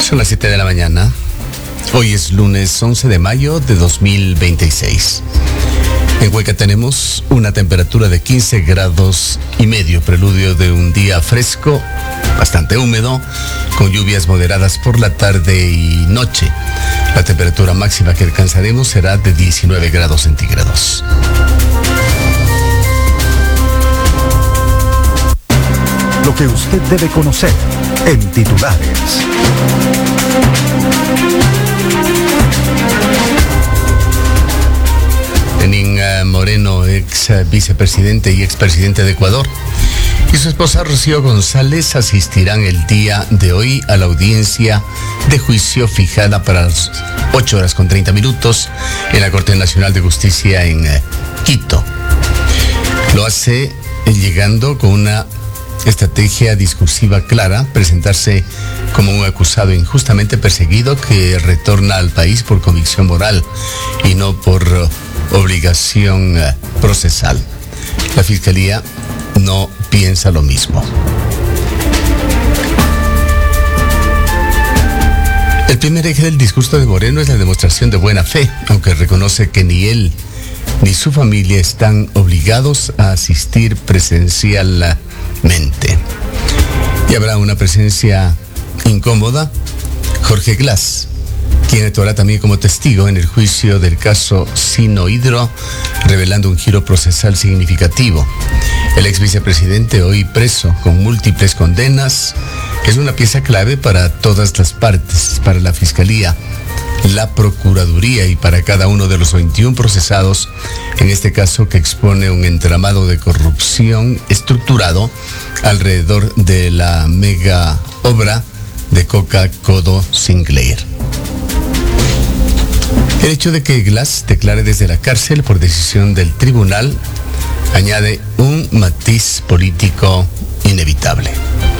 Son las 7 de la mañana. Hoy es lunes 11 de mayo de 2026. En Hueca tenemos una temperatura de 15 grados y medio, preludio de un día fresco, bastante húmedo, con lluvias moderadas por la tarde y noche. La temperatura máxima que alcanzaremos será de 19 grados centígrados. Lo que usted debe conocer en titulares. Lenín Moreno, ex vicepresidente y expresidente de Ecuador, y su esposa Rocío González asistirán el día de hoy a la audiencia de juicio fijada para las 8:30 en la Corte Nacional de Justicia en Quito. Lo hace llegando con una estrategia discursiva clara, presentarse como un acusado injustamente perseguido que retorna al país por convicción moral y no por obligación procesal. La Fiscalía no piensa lo mismo. El primer eje del discurso de Moreno es la demostración de buena fe, aunque reconoce que ni él ni su familia están obligados a asistir presencialmente. Y habrá una presencia incómoda. Jorge Glass, quien actuará también como testigo en el juicio del caso Sinohydro, revelando un giro procesal significativo. El ex vicepresidente, hoy preso con múltiples condenas, es una pieza clave para todas las partes, para la Fiscalía, la Procuraduría y para cada uno de los 21 procesados, en este caso que expone un entramado de corrupción estructurado alrededor de la mega obra de Coca-Codo Sinclair. El hecho de que Glass declare desde la cárcel por decisión del tribunal añade un matiz político inevitable.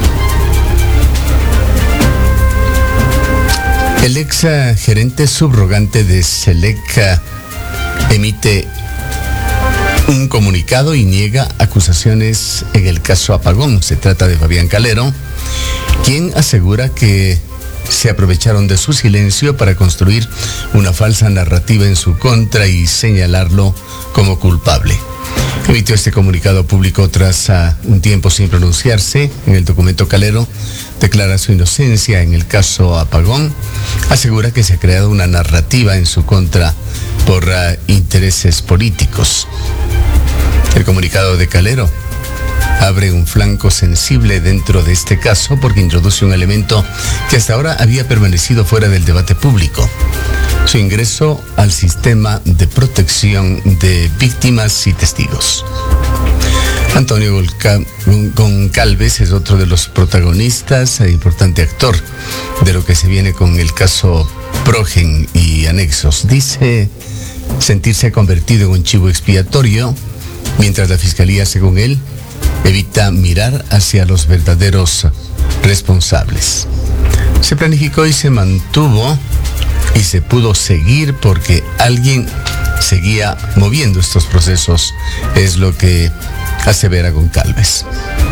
El ex gerente subrogante de SELEC emite un comunicado y niega acusaciones en el caso Apagón. Se trata de Fabián Calero, quien asegura que se aprovecharon de su silencio para construir una falsa narrativa en su contra y señalarlo como culpable. Emitió este comunicado público tras un tiempo sin pronunciarse. En el documento, Calero declara su inocencia en el caso Apagón, asegura que se ha creado una narrativa en su contra por intereses políticos. El comunicado de Calero abre un flanco sensible dentro de este caso porque introduce un elemento que hasta ahora había permanecido fuera del debate público: su ingreso al sistema de protección de víctimas y testigos. Antonio Goncalves es otro de los protagonistas e importante actor de lo que se viene con el caso Progen y anexos. Dice sentirse convertido en un chivo expiatorio, mientras la Fiscalía, según él, evita mirar hacia los verdaderos responsables. Se planificó y se mantuvo y se pudo seguir porque alguien seguía moviendo estos procesos, es lo que asevera Goncalves.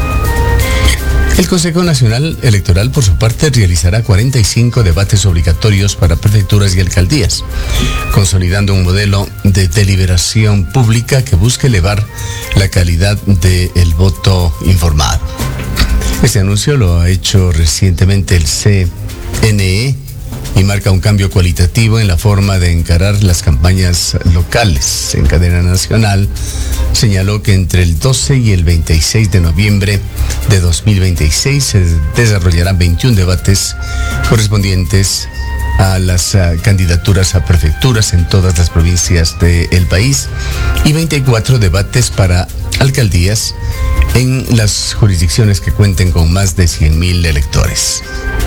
El Consejo Nacional Electoral, por su parte, realizará 45 debates obligatorios para prefecturas y alcaldías, consolidando un modelo de deliberación pública que busque elevar la calidad del voto informado. Este anuncio lo ha hecho recientemente el CNE y marca un cambio cualitativo en la forma de encarar las campañas locales. En cadena nacional señaló que entre el 12 y el 26 de noviembre de 2026 se desarrollarán 21 debates correspondientes a las candidaturas a prefecturas en todas las provincias del país y 24 debates para alcaldías en las jurisdicciones que cuenten con más de 100,000 electores.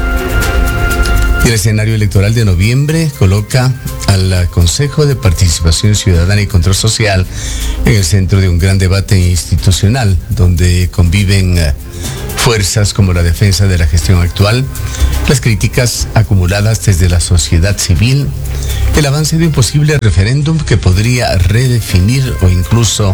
Y el escenario electoral de noviembre coloca al Consejo de Participación Ciudadana y Control Social en el centro de un gran debate institucional, donde conviven fuerzas como la defensa de la gestión actual, las críticas acumuladas desde la sociedad civil, el avance de un posible referéndum que podría redefinir o incluso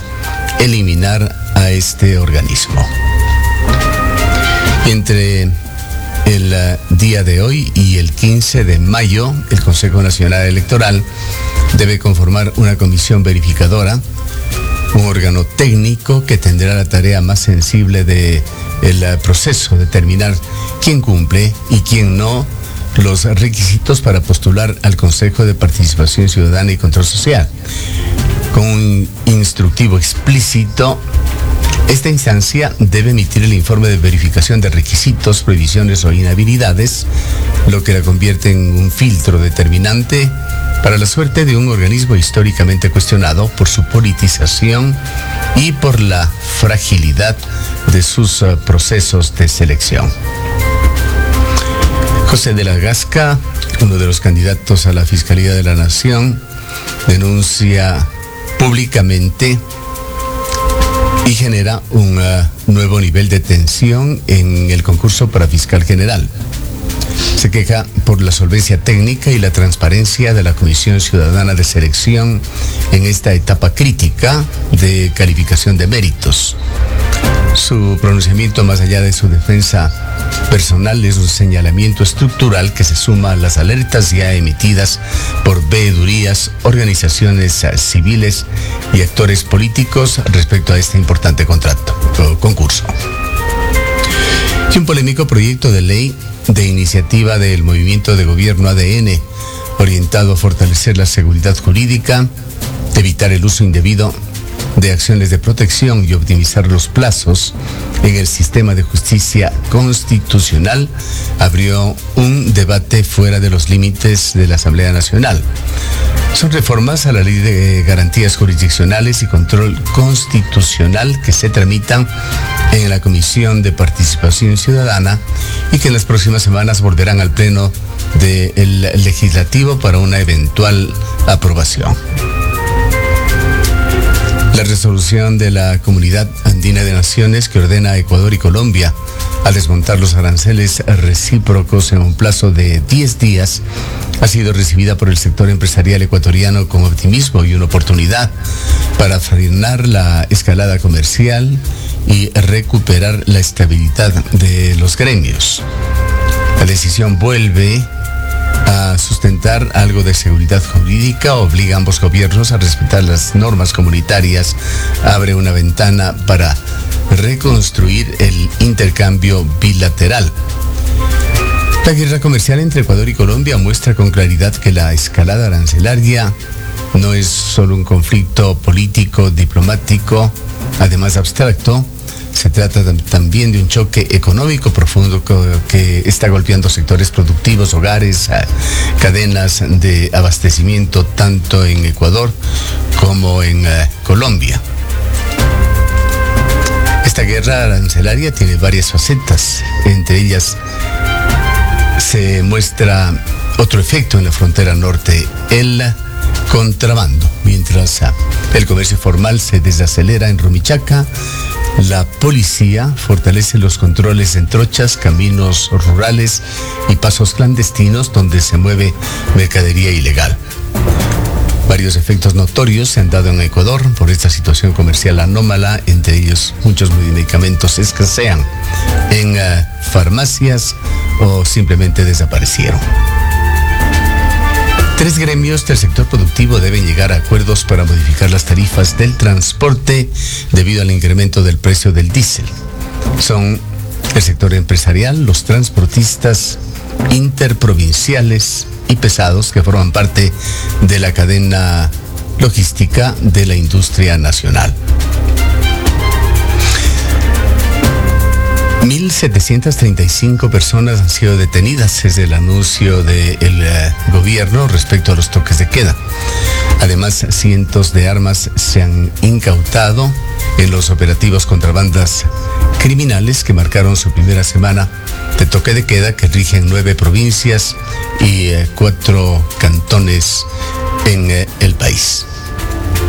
eliminar a este organismo. Entre El día de hoy y el 15 de mayo, el Consejo Nacional Electoral debe conformar una comisión verificadora, un órgano técnico que tendrá la tarea más sensible del proceso, determinar quién cumple y quién no los requisitos para postular al Consejo de Participación Ciudadana y Control Social. Con un instructivo explícito, esta instancia debe emitir el informe de verificación de requisitos, prohibiciones o inhabilidades, lo que la convierte en un filtro determinante para la suerte de un organismo históricamente cuestionado por su politización y por la fragilidad de sus procesos de selección. José de la Gasca, uno de los candidatos a la Fiscalía de la Nación, denuncia públicamente y genera un nuevo nivel de tensión en el concurso para fiscal general. Se queja por la solvencia técnica y la transparencia de la Comisión Ciudadana de Selección en esta etapa crítica de calificación de méritos. Su pronunciamiento, más allá de su defensa personal, es un señalamiento estructural que se suma a las alertas ya emitidas por veedurías, organizaciones civiles y actores políticos respecto a este importante concurso. Y un polémico proyecto de ley de iniciativa del Movimiento de Gobierno ADN, orientado a fortalecer la seguridad jurídica, evitar el uso indebido de acciones de protección y optimizar los plazos en el sistema de justicia constitucional, abrió un debate fuera de los límites de la Asamblea Nacional. Son reformas a la Ley de Garantías Jurisdiccionales y Control Constitucional que se tramitan en la Comisión de Participación Ciudadana y que en las próximas semanas volverán al Pleno del Legislativo para una eventual aprobación. La resolución de la Comunidad Andina de Naciones que ordena a Ecuador y Colombia a desmontar los aranceles recíprocos en un plazo de 10 días ha sido recibida por el sector empresarial ecuatoriano con optimismo y una oportunidad para frenar la escalada comercial y recuperar la estabilidad de los gremios. La decisión vuelve a sustentar algo de seguridad jurídica, obliga a ambos gobiernos a respetar las normas comunitarias, abre una ventana para reconstruir el intercambio bilateral. La guerra comercial entre Ecuador y Colombia muestra con claridad que la escalada arancelaria no es solo un conflicto político, diplomático, además abstracto. Se trata también de un choque económico profundo que está golpeando sectores productivos, hogares, cadenas de abastecimiento tanto en Ecuador como en Colombia. Esta guerra arancelaria tiene varias facetas, entre ellas se muestra otro efecto en la frontera norte, el contrabando. Mientras el comercio formal se desacelera en Rumichaca, la policía fortalece los controles en trochas, caminos rurales y pasos clandestinos donde se mueve mercadería ilegal. Varios efectos notorios se han dado en Ecuador por esta situación comercial anómala, entre ellos muchos medicamentos escasean en farmacias o simplemente desaparecieron. 3 gremios del sector productivo deben llegar a acuerdos para modificar las tarifas del transporte debido al incremento del precio del diésel. Son el sector empresarial, los transportistas interprovinciales y pesados que forman parte de la cadena logística de la industria nacional. 1.735 personas han sido detenidas desde el anuncio del gobierno respecto a los toques de queda. Además, cientos de armas se han incautado en los operativos contra bandas criminales que marcaron su primera semana de toque de queda que rige en 9 provincias y 4 cantones en el país.